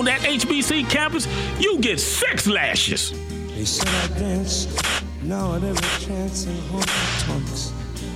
that HBC campus, you get 6 lashes. They said I dance, now at every chance in honky tonks.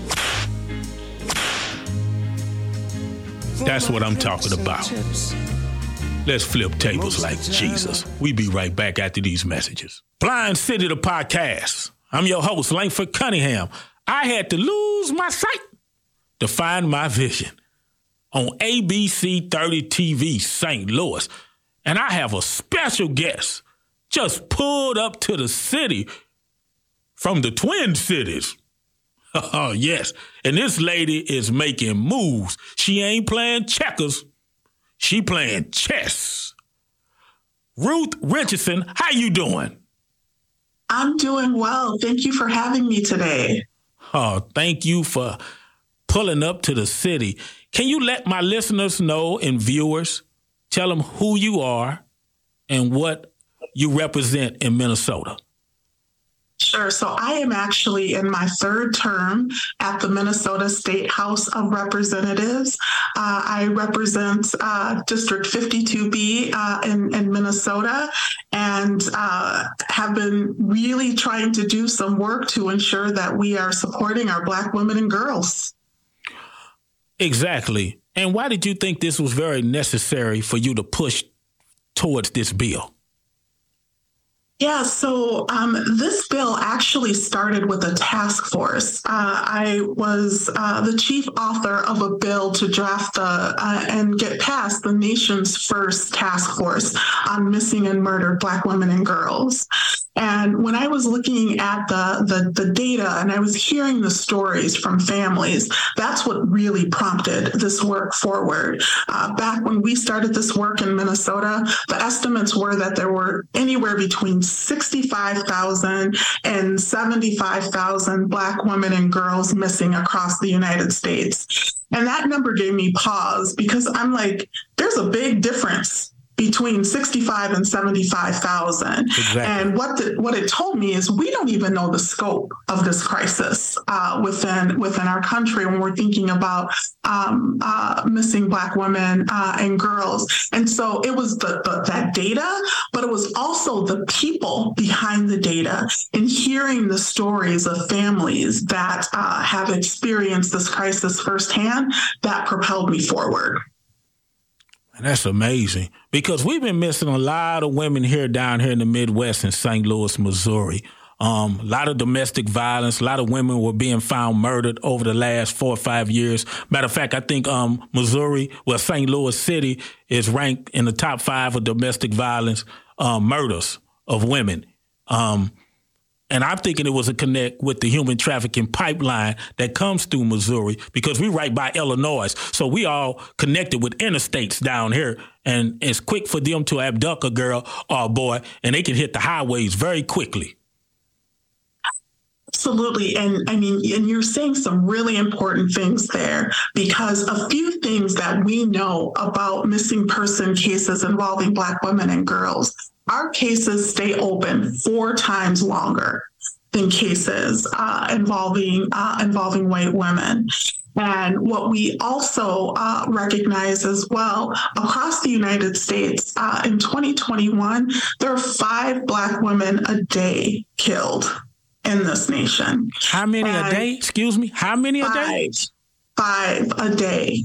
That's what I'm talking about. Let's flip tables like Jesus. We be right back after these messages. Blind City, the podcast. I'm your host, Langford Cunningham. I had to lose my sight to find my vision on ABC 30 TV St. Louis. And I have a special guest just pulled up to the city from the Twin Cities. Oh, yes. And this lady is making moves. She ain't playing checkers. She playing chess. Ruth Richardson, how you doing? I'm doing well. Thank you for having me today. Oh, thank you for pulling up to the city. Can you let my listeners know and viewers, tell them who you are and what you represent in Minnesota? Sure. So I am actually in my 3rd term at the Minnesota State House of Representatives. I represent District 52B in Minnesota and have been really trying to do some work to ensure that we are supporting our Black women and girls. Exactly. And why did you think this was very necessary for you to push towards this bill? Yeah, so this bill actually started with a task force. I was the chief author of a bill to draft and get past the nation's first task force on missing and murdered Black women and girls. And when I was looking at the data and I was hearing the stories from families, that's what really prompted this work forward. Back when we started this work in Minnesota, the estimates were that there were anywhere between 65,000 and 75,000 Black women and girls missing across the United States. And that number gave me pause because I'm like, there's a big difference between 65 and 75,000. Exactly. And what it told me is we don't even know the scope of this crisis within our country when we're thinking about missing Black women and girls. And so it was that data, but it was also the people behind the data and hearing the stories of families that have experienced this crisis firsthand that propelled me forward. And that's amazing because we've been missing a lot of women down here in the Midwest in St. Louis, Missouri. A lot of domestic violence. A lot of women were being found murdered over the last 4 or 5 years. Matter of fact, I think St. Louis City is ranked in the top 5 of domestic violence murders of women. And I'm thinking it was a connect with the human trafficking pipeline that comes through Missouri because we right by Illinois. So we all connected with interstates down here. And it's quick for them to abduct a girl or a boy, and they can hit the highways very quickly. Absolutely. And you're saying some really important things there because a few things that we know about missing person cases involving Black women and girls, our cases stay open 4 times longer than cases involving white women. And what we also recognize as well, across the United States, in 2021, there are 5 Black women a day killed in this nation. How many a day? Excuse me? How many a day? 5 a day.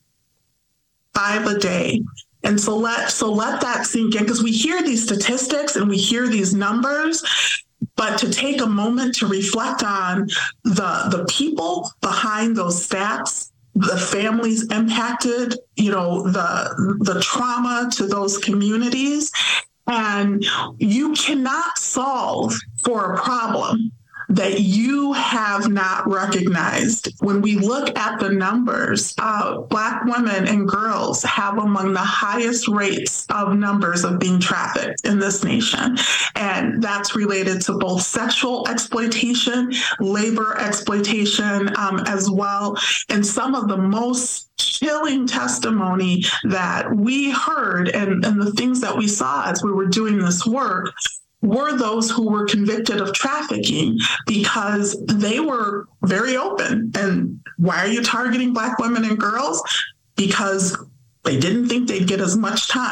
5 a day. And so let that sink in because we hear these statistics and we hear these numbers, but to take a moment to reflect on the people behind those stats, the families impacted, the trauma to those communities, and you cannot solve for a problem that you have not recognized. When we look at the numbers, Black women and girls have among the highest rates of numbers of being trafficked in this nation. And that's related to both sexual exploitation, labor exploitation as well. And some of the most chilling testimony that we heard and the things that we saw as we were doing this work were those who were convicted of trafficking because they were very open. And why are you targeting Black women and girls? Because they didn't think they'd get as much time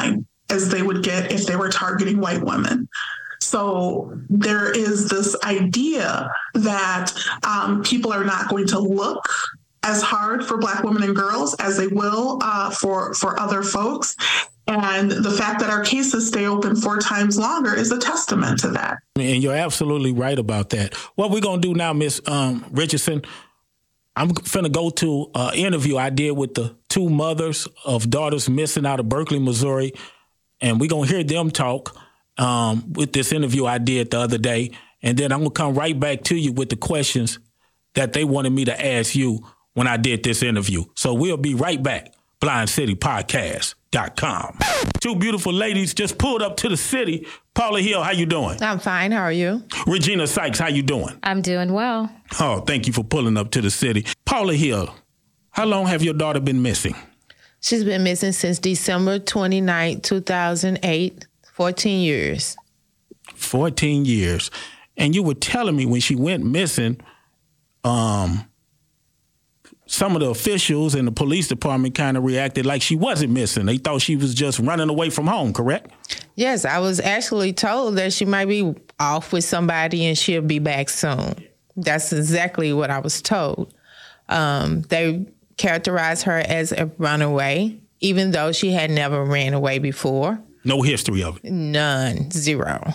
as they would get if they were targeting white women. So there is this idea that people are not going to look as hard for Black women and girls as they will for other folks. And the fact that our cases stay open 4 times longer is a testament to that. And you're absolutely right about that. What we're going to do now, Ms. Richardson, I'm finna go to an interview I did with the 2 mothers of daughters missing out of Berkeley, Missouri. And we're going to hear them talk with this interview I did the other day. And then I'm going to come right back to you with the questions that they wanted me to ask you when I did this interview. So we'll be right back. BlindCityPodcast.com. 2 beautiful ladies just pulled up to the city. Paula Hill, how you doing? I'm fine. How are you? Regina Sykes, how you doing? I'm doing well. Oh, thank you for pulling up to the city. Paula Hill, how long have your daughter been missing? She's been missing since December 29, 2008, 14 years. 14 years. And you were telling me when she went missing, some of the officials in the police department kind of reacted like she wasn't missing. They thought she was just running away from home, correct? Yes, I was actually told that she might be off with somebody and she'll be back soon. That's exactly what I was told. They characterized her as a runaway, even though she had never ran away before. No history of it? None, 0.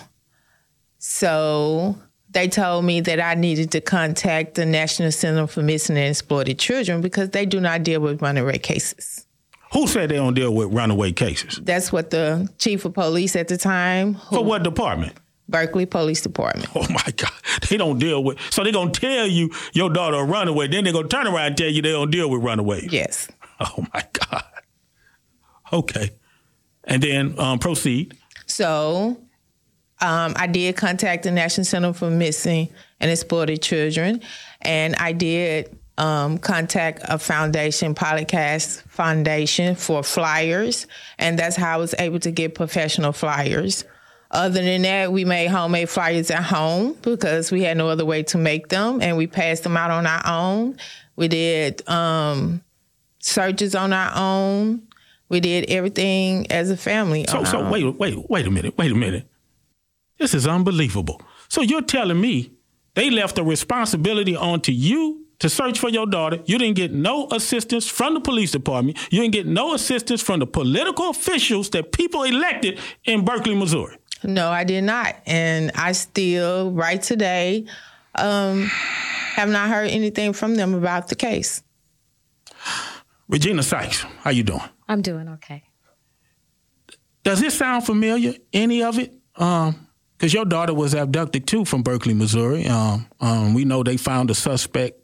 So they told me that I needed to contact the National Center for Missing and Exploited Children because they do not deal with runaway cases. Who said they don't deal with runaway cases? That's what the chief of police at the time. For what department? Berkeley Police Department. Oh, my God. They don't deal with... So they're going to tell you your daughter a runaway, then they're going to turn around and tell you they don't deal with runaways. Yes. Oh, my God. Okay. And then proceed. So... I did contact the National Center for Missing and Exploited Children, and I did contact a foundation, Polycast Foundation, for flyers, and that's how I was able to get professional flyers. Other than that, we made homemade flyers at home because we had no other way to make them, and we passed them out on our own. We did searches on our own. We did everything as a family. So wait a minute. This is unbelievable. So you're telling me they left the responsibility onto you to search for your daughter. You didn't get no assistance from the police department. You didn't get no assistance from the political officials that people elected in Berkeley, Missouri. No, I did not. And I still, right today, have not heard anything from them about the case. Regina Sykes, how you doing? I'm doing okay. Does it sound familiar, any of it? Because your daughter was abducted, too, from Berkeley, Missouri. We know they found a suspect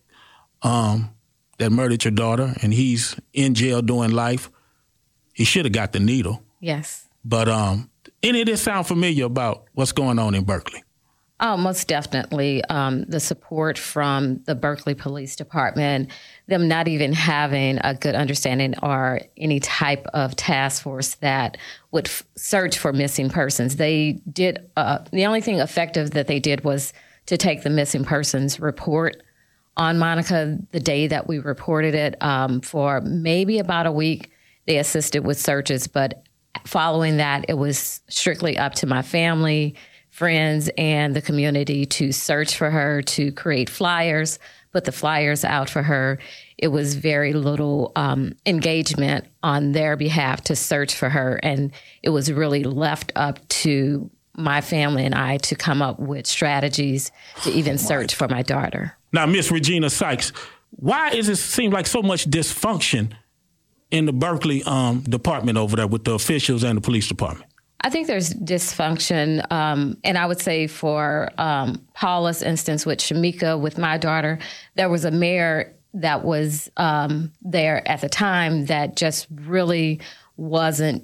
that murdered your daughter, and he's in jail doing life. He should have got the needle. Yes. But any of this sound familiar about what's going on in Berkeley? Oh, most definitely. The support from the Berkeley Police Department, them not even having a good understanding or any type of task force that would search for missing persons. They did, the only thing effective that they did was to take the missing persons report on Monica the day that we reported it. For maybe about a week, they assisted with searches, but following that, it was strictly up to my family, friends, and the community to search for her, to create flyers, put the flyers out for her. It was very little engagement on their behalf to search for her, and it was really left up to my family and I to come up with strategies to even search for my daughter. Now, Miss Regina Sykes, why does it seem like so much dysfunction in the Berkeley department over there with the officials and the police department? I think there's dysfunction, and I would say for Paula's instance with Shamika, with my daughter, there was a mayor that was there at the time that just really wasn't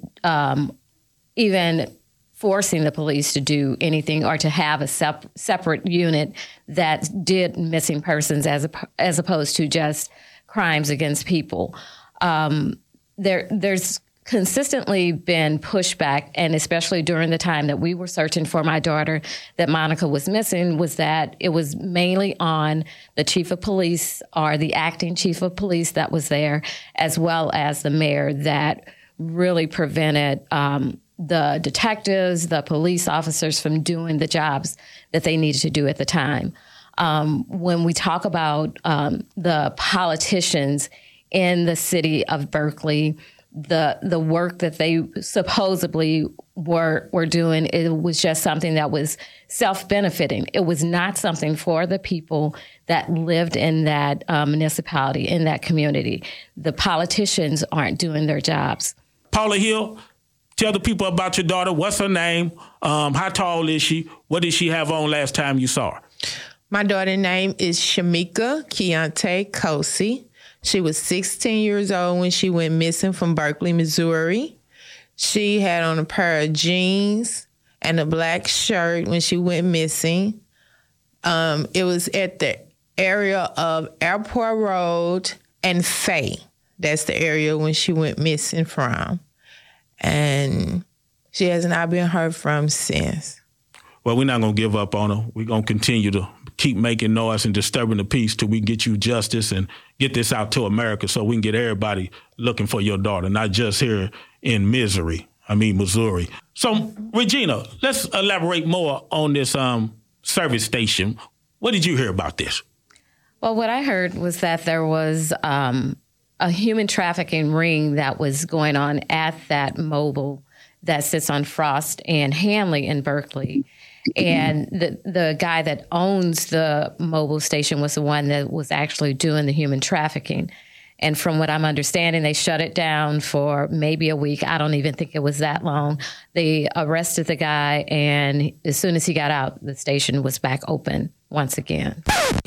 even forcing the police to do anything or to have a separate unit that did missing persons as opposed to just crimes against people. There's consistently been pushback, and especially during the time that we were searching for my daughter that Monica was missing, was that it was mainly on the chief of police or the acting chief of police that was there, as well as the mayor, that really prevented the detectives, the police officers from doing the jobs that they needed to do at the time. When we talk about the politicians in the city of Berkeley, the work that they supposedly were doing, it was just something that was self-benefiting. It was not something for the people that lived in that municipality, in that community. The politicians aren't doing their jobs. Paula Hill, tell the people about your daughter. What's her name? How tall is she? What did she have on last time you saw her? My daughter's name is Shamika Keontae Kosi. She was 16 years old when she went missing from Berkeley, Missouri. She had on a pair of jeans and a black shirt when she went missing. It was at the area of Airport Road and Fay. That's the area when she went missing from. And she has not been heard from since. Well, we're not going to give up on her. We're going to continue to keep making noise and disturbing the peace till we get you justice and get this out to America so we can get everybody looking for your daughter, not just here in Missouri. So, Regina, let's elaborate more on this service station. What did you hear about this? Well, what I heard was that there was a human trafficking ring that was going on at that mobile that sits on Frost and Hanley in Berkeley. And the guy that owns the mobile station was the one that was actually doing the human trafficking. And from what I'm understanding, they shut it down for maybe a week. I don't even think it was that long. They arrested the guy, and as soon as he got out, the station was back open once again.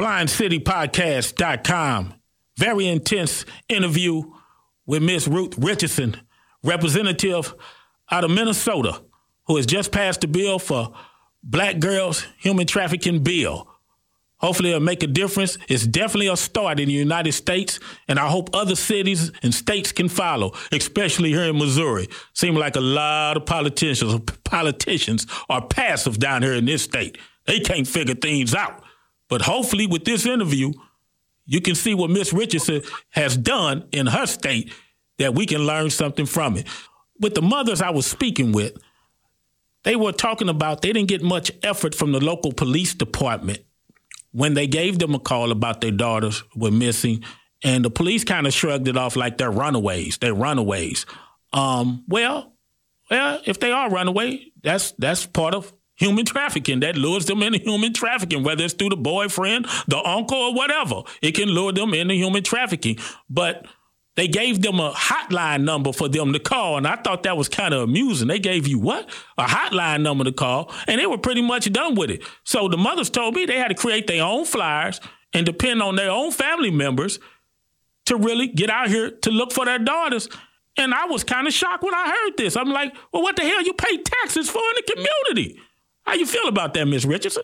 BlindCityPodcast.com. Very intense interview with Miss Ruth Richardson, representative out of Minnesota, who has just passed the bill for Black girls human trafficking bill. Hopefully it'll make a difference. It's definitely a start in the United States, and I hope other cities and states can follow, especially here in Missouri. Seems like a lot of politicians are passive down here in this state. They can't figure things out. But hopefully with this interview, you can see what Miss Richardson has done in her state, that we can learn something from it. With the mothers I was speaking with, they were talking about they didn't get much effort from the local police department when they gave them a call about their daughters were missing, and the police kind of shrugged it off like they're runaways. Well, if they are runaway, that's part of human trafficking. That lures them into human trafficking, whether it's through the boyfriend, the uncle, or whatever. It can lure them into human trafficking. But they gave them a hotline number for them to call, and I thought that was kind of amusing. They gave you what? A hotline number to call, and they were pretty much done with it. So the mothers told me they had to create their own flyers and depend on their own family members to really get out here to look for their daughters. And I was kind of shocked when I heard this. I'm like, well, what the hell you pay taxes for in the community? How you feel about that, Ms. Richardson?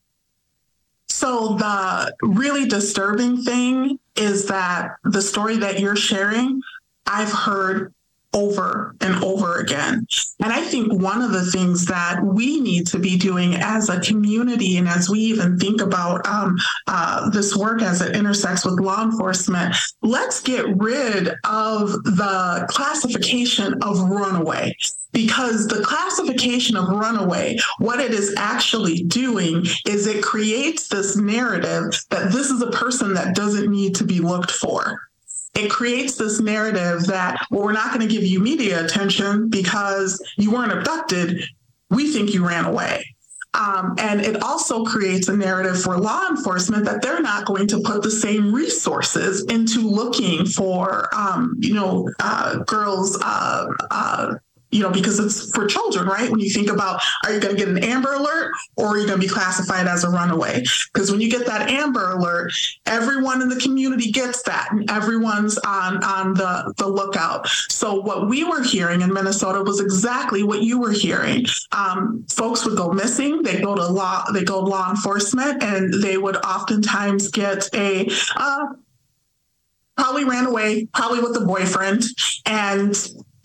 So the really disturbing thing is that the story that you're sharing, I've heard over and over again. And I think one of the things that we need to be doing as a community, and as we even think about this work as it intersects with law enforcement, let's get rid of the classification of runaway. Because the classification of runaway, what it is actually doing is it creates this narrative that this is a person that doesn't need to be looked for. It creates this narrative that, well, we're not going to give you media attention because you weren't abducted. We think you ran away. And it also creates a narrative for law enforcement that they're not going to put the same resources into looking for, girls, because it's for children, right? When you think about, are you going to get an Amber Alert or are you going to be classified as a runaway? Because when you get that Amber Alert, everyone in the community gets that and everyone's on the lookout. So what we were hearing in Minnesota was exactly what you were hearing. Folks would go missing, they go to law enforcement, and they would oftentimes get a probably ran away, probably with a boyfriend, and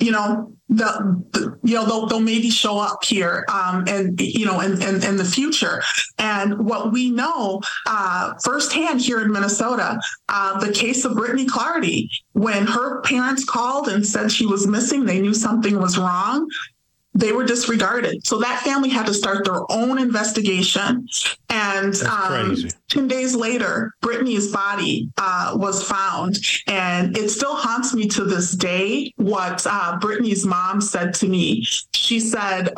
they'll maybe show up here in the future. And what we know firsthand here in Minnesota, the case of Brittany Clardy, when her parents called and said she was missing, they knew something was wrong. they were disregarded. So that family had to start their own investigation. And 10 days later, Brittany's body was found. And it still haunts me to this day what Brittany's mom said to me. She said,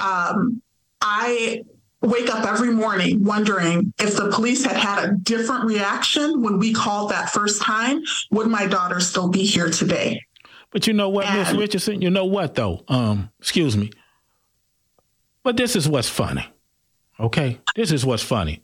I wake up every morning wondering if the police had a different reaction when we called that first time, would my daughter still be here today? But you know what, Miss Richardson? You know what, though? Excuse me. But this is what's funny, okay? This is what's funny.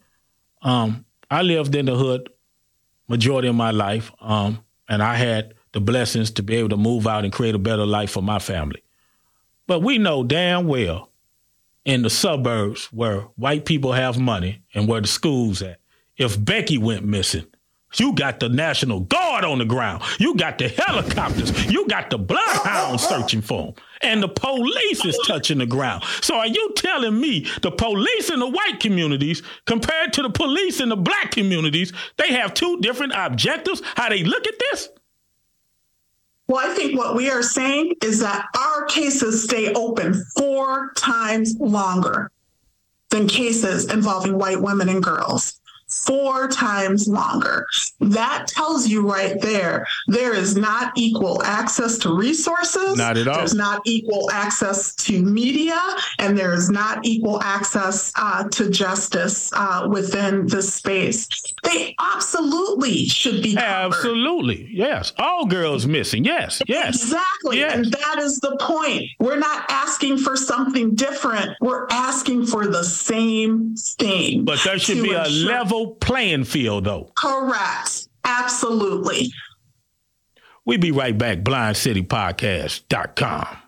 I lived in the hood majority of my life, and I had the blessings to be able to move out and create a better life for my family. But we know damn well in the suburbs where white people have money and where the school's at, if Becky went missing, you got the National Guard on the ground. You got the helicopters. You got the bloodhounds searching for them. And the police is touching the ground. So are you telling me the police in the white communities compared to the police in the black communities, they have two different objectives, how they look at this? Well, I think what we are saying is that our cases stay open 4 times longer than cases involving white women and girls. 4 times longer. That tells you right there is not equal access to resources. Not at all. There's not equal access to media, and there is not equal access to justice within this space. They absolutely should be covered. Absolutely, yes. All girls missing, yes. Exactly, yes. And that is the point. We're not asking for something different. We're asking for the same thing. But there should be a level playing field, though. Correct. Absolutely. We'll be right back. BlindCityPodcast.com.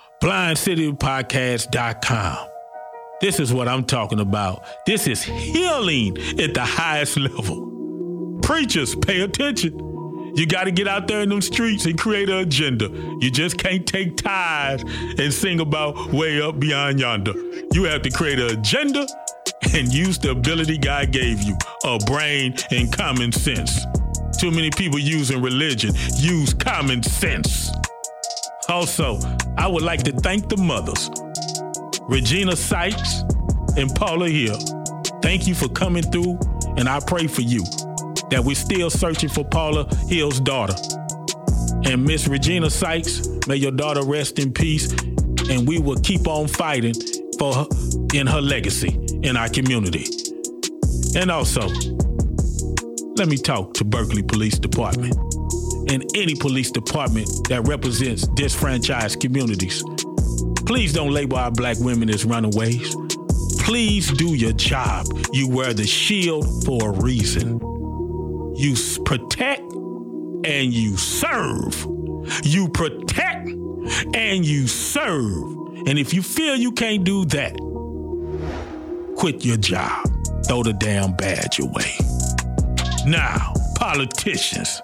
BlindCityPodcast.com. This is what I'm talking about. This is healing at the highest level. Preachers, pay attention. You got to get out there in them streets and create an agenda. You just can't take tithes and sing about way up beyond yonder. You have to create an agenda and use the ability God gave you, a brain and common sense. Too many people using religion. Use common sense. Also, I would like to thank the mothers, Regina Sykes and Paula Hill. Thank you for coming through, and I pray for you that we're still searching for Paula Hill's daughter. And Miss Regina Sykes, may your daughter rest in peace, and we will keep on fighting for her in her legacy in our community. And also, let me talk to Berkeley Police Department and any police department that represents disfranchised communities. Please don't label our black women as runaways. Please do your job. You wear the shield for a reason. You protect and you serve. You protect and you serve. And if you feel you can't do that, quit your job. Throw the damn badge away. Now, politicians.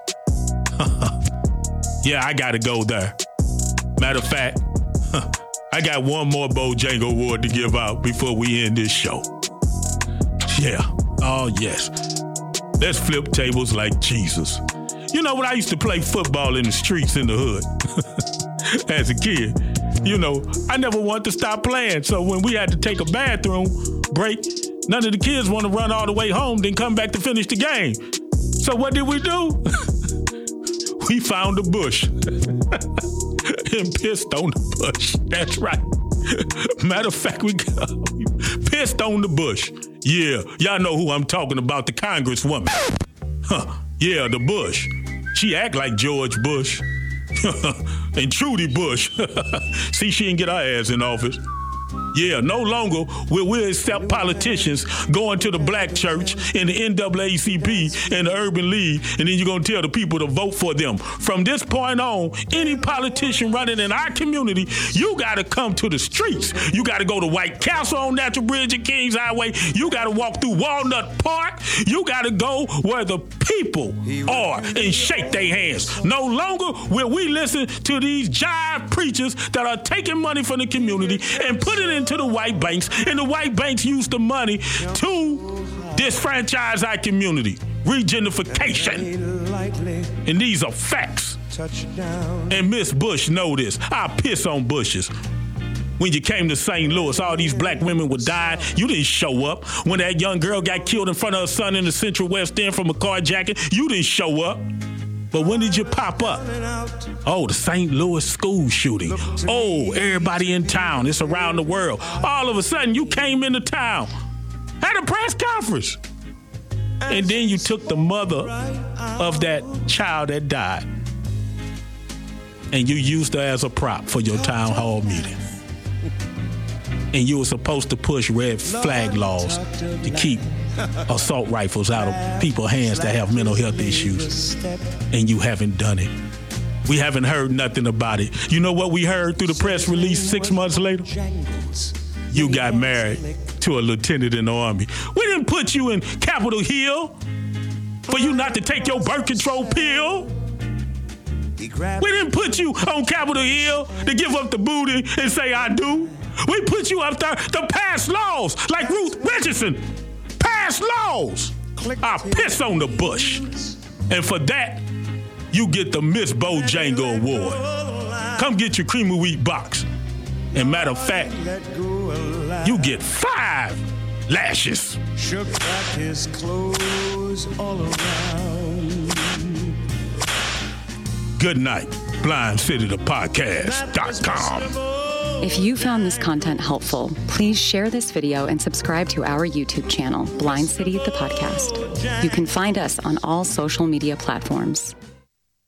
Yeah, I gotta go there. Matter of fact, I got one more Bojangle Award to give out before we end this show. Yeah, oh yes. Let's flip tables like Jesus. You know, when I used to play football in the streets in the hood as a kid, you know, I never wanted to stop playing. So when we had to take a bathroom break, none of the kids want to run all the way home, then come back to finish the game. So what did we do? We found a bush and pissed on the bush. That's right. Matter of fact, we pissed on the bush. Yeah, y'all know who I'm talking about, the Congresswoman. Yeah, the Bush. She act like George Bush. And Trudy Bush. See, she didn't get her ass in office. Yeah, no longer will we accept politicians going to the black church and the NAACP and the Urban League, and then you're going to tell the people to vote for them. From this point on, any politician running in our community, you got to come to the streets. You got to go to White Castle on Natural Bridge and Kings Highway. You got to walk through Walnut Park. You got to go where the people are and shake their hands. No longer will we listen to these jive preachers that are taking money from the community and put it into the white banks, and the white banks use the money to disfranchise our community. Regentrification. And these are facts. And Miss Bush know this. I piss on bushes. When you came to St. Louis, all these black women were dying. You didn't show up. When that young girl got killed in front of her son in the Central West End from a carjacking, you didn't show up. But when did you pop up? Oh, the St. Louis school shooting. Oh, everybody in town. It's around the world. All of a sudden, you came into town. Had a press conference. And then you took the mother of that child that died. And you used her as a prop for your town hall meeting. And you were supposed to push red flag laws to keep assault rifles out of people's hands that have mental health issues. And you haven't done it. We haven't heard nothing about it. You know what we heard through the press release 6 months later? You got married to a lieutenant in the Army. We didn't put you in Capitol Hill for you not to take your birth control pill. We didn't put you on Capitol Hill to give up the booty and say, I do. We put you up there to pass laws like Ruth Richardson. Pass laws. I piss on the bush. And for that, you get the Miss Bojangle Award. Come get your cream of wheat box. And matter of fact, you get 5 lashes. Shook back his clothes all around. Good night. BlindCityThePodcast.com. If you found this content helpful, please share this video and subscribe to our YouTube channel, Blind City the Podcast. You can find us on all social media platforms.